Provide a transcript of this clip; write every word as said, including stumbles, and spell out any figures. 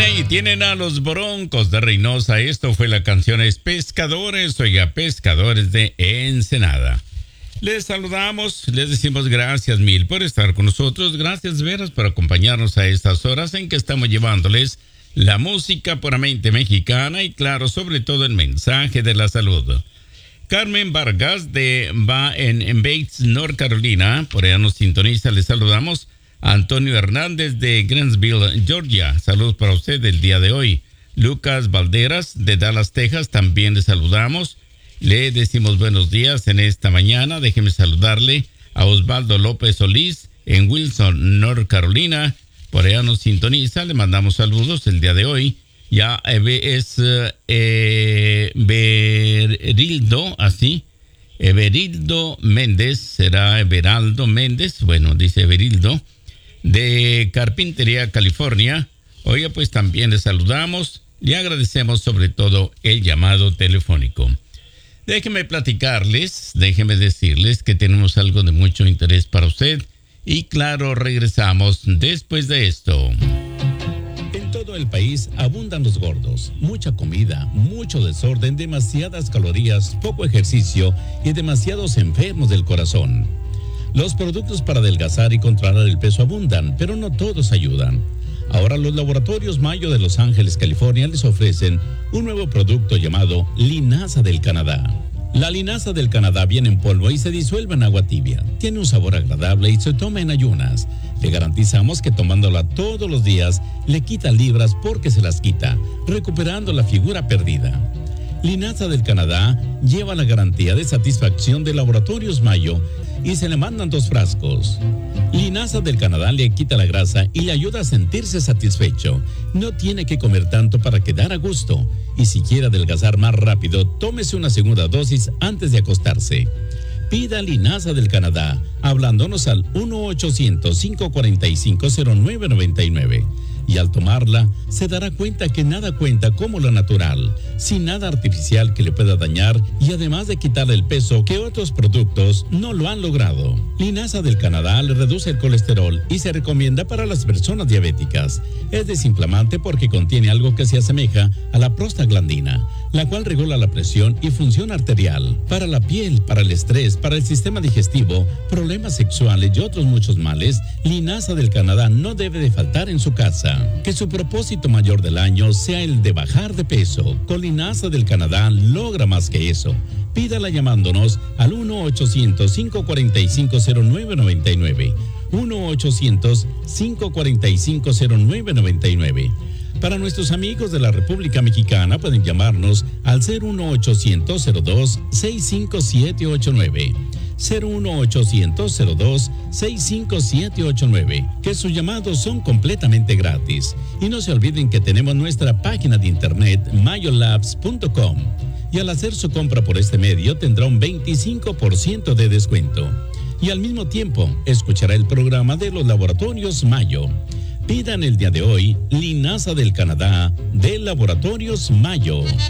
Tienen ahí, tienen a los Broncos de Reynosa. Esto fue la canción Es Pescadores, oiga, Pescadores de Ensenada. Les saludamos, les decimos gracias mil por estar con nosotros. Gracias, veras, por acompañarnos a estas horas en que estamos llevándoles la música puramente mexicana y, claro, sobre todo el mensaje de la salud. Carmen Vargas de va en, en Bates, North Carolina, por allá nos sintoniza, les saludamos. Antonio Hernández de Gainesville, Georgia, saludos para usted el día de hoy. Lucas Valderas de Dallas, Texas, también le saludamos. Le decimos buenos días en esta mañana. Déjeme saludarle a Osvaldo López Solís en Wilson, North Carolina. Por allá nos sintoniza, le mandamos saludos el día de hoy. Ya es eh, Everildo, así. Everildo Méndez, será Everaldo Méndez, bueno, dice Everildo, de Carpintería, California. Oiga, pues también le saludamos, le agradecemos sobre todo el llamado telefónico. Déjenme platicarles, déjenme decirles que tenemos algo de mucho interés para usted y claro, regresamos después de esto. En todo el país abundan los gordos, mucha comida, mucho desorden, demasiadas calorías, poco ejercicio y demasiados enfermos del corazón. Los productos para adelgazar y controlar el peso abundan, pero no todos ayudan. Ahora los laboratorios Mayo de Los Ángeles, California, les ofrecen un nuevo producto llamado Linaza del Canadá. La linaza del Canadá viene en polvo y se disuelve en agua tibia. Tiene un sabor agradable y se toma en ayunas. Le garantizamos que tomándola todos los días le quita libras porque se las quita, recuperando la figura perdida. Linaza del Canadá lleva la garantía de satisfacción de Laboratorios Mayo y se le mandan dos frascos. Linaza del Canadá le quita la grasa y le ayuda a sentirse satisfecho. No tiene que comer tanto para quedar a gusto. Y si quiere adelgazar más rápido, tómese una segunda dosis antes de acostarse. Pida Linaza del Canadá hablándonos al uno ochocientos, cinco cuatro cinco, cero nueve nueve nueve. Y al tomarla, se dará cuenta que nada cuenta como lo natural, sin nada artificial que le pueda dañar y además de quitarle el peso que otros productos no lo han logrado. Linaza del Canadá le reduce el colesterol y se recomienda para las personas diabéticas. Es desinflamante porque contiene algo que se asemeja a la prostaglandina, la cual regula la presión y función arterial. Para la piel, para el estrés, para el sistema digestivo, problemas sexuales y otros muchos males, Linaza del Canadá no debe de faltar en su casa. Que su propósito mayor del año sea el de bajar de peso. Con Linaza del Canadá logra más que eso. Pídala llamándonos al uno ochocientos, cinco cuatro cinco, cero nueve nueve nueve. uno ochocientos, cinco cuatro cinco, cero nueve nueve nueve. Para nuestros amigos de la República Mexicana pueden llamarnos al cero uno ochocientos, cero dos, seis cinco siete ocho nueve. cero uno ochocientos, cero dos, seis cinco siete ocho nueve, que sus llamados son completamente gratis. Y no se olviden que tenemos nuestra página de internet mayolabs punto com y al hacer su compra por este medio tendrá un veinticinco por ciento de descuento. Y al mismo tiempo escuchará el programa de los Laboratorios Mayo. Pidan el día de hoy Linaza del Canadá de Laboratorios Mayo.